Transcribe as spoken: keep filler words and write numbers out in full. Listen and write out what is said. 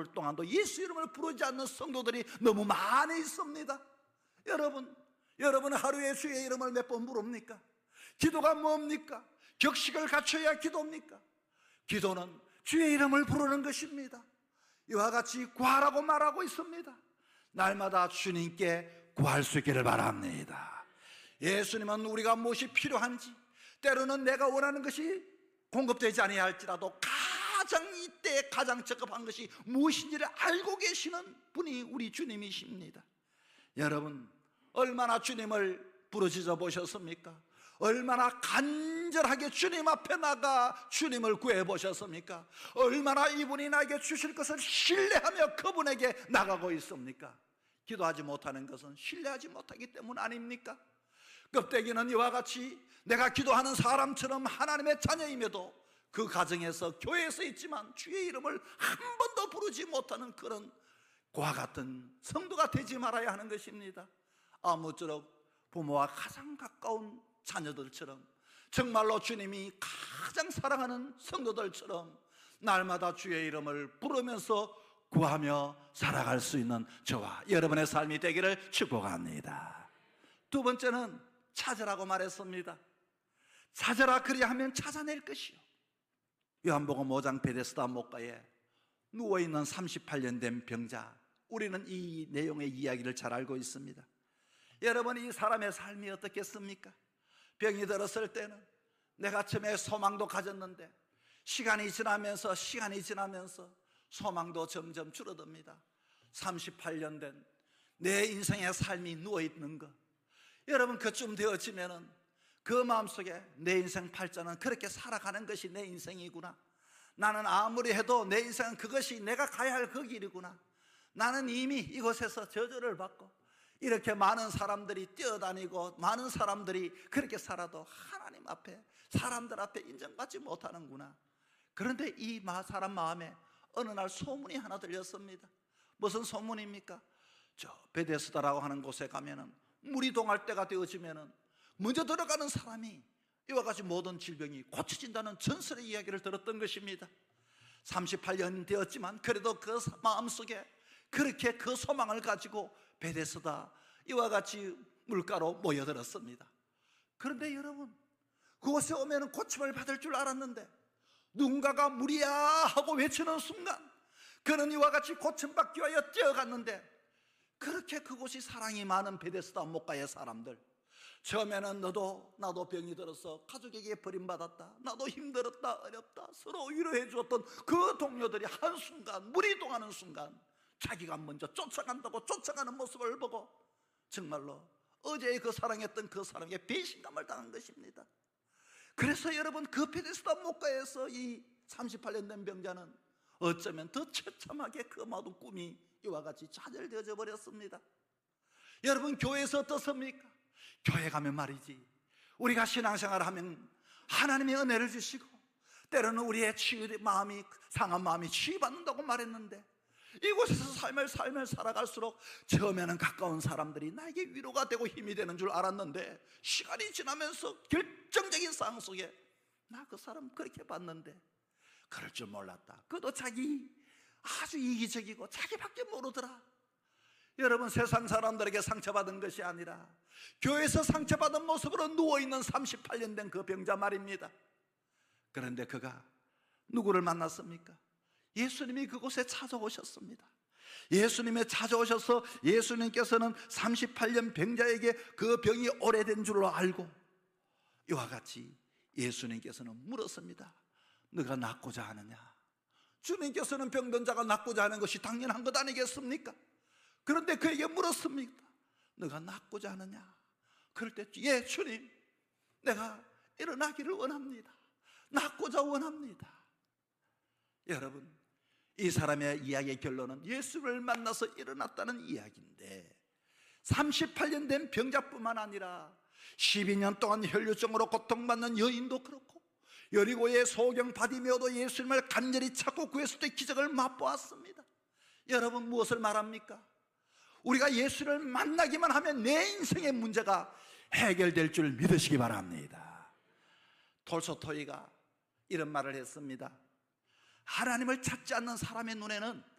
부를 동안도 예수 이름을 부르지 않는 성도들이 너무 많이 있습니다. 여러분, 여러분 하루에 주의 이름을 몇 번 부릅니까? 기도가 뭡니까? 격식을 갖춰야 기도입니까? 기도는 주의 이름을 부르는 것입니다. 이와 같이 구하라고 말하고 있습니다. 날마다 주님께 구할 수 있기를 바랍니다. 예수님은 우리가 무엇이 필요한지, 때로는 내가 원하는 것이 공급되지 아니할지라도 가장 이때 가장 적합한 것이 무엇인지를 알고 계시는 분이 우리 주님이십니다. 여러분, 얼마나 주님을 부르짖어 보셨습니까? 얼마나 간절하게 주님 앞에 나가 주님을 구해 보셨습니까? 얼마나 이분이 나에게 주실 것을 신뢰하며 그분에게 나가고 있습니까? 기도하지 못하는 것은 신뢰하지 못하기 때문 아닙니까? 껍데기는 이와 같이 내가 기도하는 사람처럼 하나님의 자녀임에도 그 가정에서 교회에서 있지만 주의 이름을 한 번도 부르지 못하는 그런 그와 같은 성도가 되지 말아야 하는 것입니다. 아무쪼록 부모와 가장 가까운 자녀들처럼, 정말로 주님이 가장 사랑하는 성도들처럼 날마다 주의 이름을 부르면서 구하며 살아갈 수 있는 저와 여러분의 삶이 되기를 축복합니다. 두 번째는 찾으라고 말했습니다. 찾으라, 그리하면 찾아낼 것이요. 요한복음 오 장 베데스다 목가에 누워있는 삼십팔 년 된 병자, 우리는 이 내용의 이야기를 잘 알고 있습니다. 여러분, 이 사람의 삶이 어떻겠습니까? 병이 들었을 때는 내가 처음에 소망도 가졌는데 시간이 지나면서 시간이 지나면서 소망도 점점 줄어듭니다. 삼십팔 년 된 내 인생의 삶이 누워있는 것, 여러분, 그쯤 되어지면은 그 마음속에 내 인생 팔자는 그렇게 살아가는 것이 내 인생이구나, 나는 아무리 해도 내 인생은 그것이 내가 가야 할 그 길이구나, 나는 이미 이곳에서 저주를 받고 이렇게 많은 사람들이 뛰어다니고 많은 사람들이 그렇게 살아도 하나님 앞에, 사람들 앞에 인정받지 못하는구나. 그런데 이 사람 마음에 어느 날 소문이 하나 들렸습니다. 무슨 소문입니까? 저 베데스다라고 하는 곳에 가면은 물이 동할 때가 되어지면은 먼저 들어가는 사람이 이와 같이 모든 질병이 고쳐진다는 전설의 이야기를 들었던 것입니다. 삼십팔 년 되었지만 그래도 그 마음속에 그렇게 그 소망을 가지고 베데스다 이와 같이 물가로 모여들었습니다. 그런데 여러분, 그곳에 오면 고침을 받을 줄 알았는데 누군가가 물이야 하고 외치는 순간 그는 이와 같이 고침받기 위하여 뛰어갔는데, 그렇게 그곳이 사랑이 많은 베데스다 목가의 사람들, 처음에는 너도 나도 병이 들어서 가족에게 버림받았다, 나도 힘들었다, 어렵다, 서로 위로해 주었던 그 동료들이 한순간 물이 동하는 순간 자기가 먼저 쫓아간다고 쫓아가는 모습을 보고 정말로 어제 그 사랑했던 그 사람에게 배신감을 당한 것입니다. 그래서 여러분, 그 베데스다 목가에서 이 삼십팔 년 된 병자는 어쩌면 더 처참하게 그 모든 꿈이 이와 같이 좌절되어져 버렸습니다. 여러분, 교회에서 어떻습니까? 교회 가면 말이지, 우리가 신앙생활을 하면 하나님의 은혜를 주시고 때로는 우리의 치유 마음이 상한 마음이 치유받는다고 말했는데, 이곳에서 삶을 삶을 살아갈수록 처음에는 가까운 사람들이 나에게 위로가 되고 힘이 되는 줄 알았는데 시간이 지나면서 결정적인 상황 속에 나 그 사람 그렇게 봤는데 그럴 줄 몰랐다, 그도 자기 아주 이기적이고 자기밖에 모르더라. 여러분, 세상 사람들에게 상처받은 것이 아니라 교회에서 상처받은 모습으로 누워있는 삼십팔 년 된 그 병자 말입니다. 그런데 그가 누구를 만났습니까? 예수님이 그곳에 찾아오셨습니다. 예수님이 찾아오셔서 예수님께서는 삼십팔 년 병자에게 그 병이 오래된 줄로 알고 이와 같이 예수님께서는 물었습니다. 너가 낫고자 하느냐? 주님께서는 병든 자가 낫고자 하는 것이 당연한 것 아니겠습니까? 그런데 그에게 물었습니다. 너가 낫고자 하느냐? 그럴 때 예 주님, 내가 일어나기를 원합니다. 낫고자 원합니다. 여러분, 이 사람의 이야기의 결론은 예수를 만나서 일어났다는 이야기인데, 삼십팔 년 된 병자뿐만 아니라 십이 년 동안 혈류증으로 고통받는 여인도 그렇고 여리고의 소경 바디메오도 예수님을 간절히 찾고 구했을 때 기적을 맛보았습니다. 여러분, 무엇을 말합니까? 우리가 예수를 만나기만 하면 내 인생의 문제가 해결될 줄 믿으시기 바랍니다. 톨스토이가 이런 말을 했습니다. 하나님을 찾지 않는 사람의 눈에는